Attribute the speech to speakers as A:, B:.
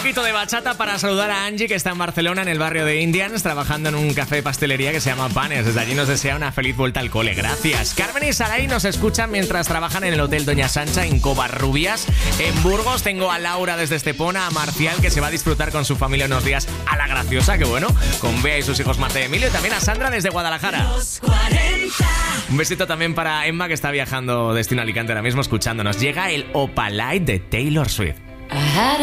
A: poquito de bachata para saludar a Angie, que está en Barcelona, en el barrio de Indians, trabajando en un café de pastelería que se llama Panes. Desde allí nos desea una feliz vuelta al cole. Gracias. Carmen y Saray nos escuchan mientras trabajan en el Hotel Doña Sancha en Covarrubias, en Burgos. Tengo a Laura desde Estepona, a Marcial, que se va a disfrutar con su familia unos días a La Graciosa, que bueno, con Bea y sus hijos Marta y Emilio, y también a Sandra desde Guadalajara. Un besito también para Emma, que está viajando destino Alicante ahora mismo escuchándonos. Llega el Opalite de Taylor Swift.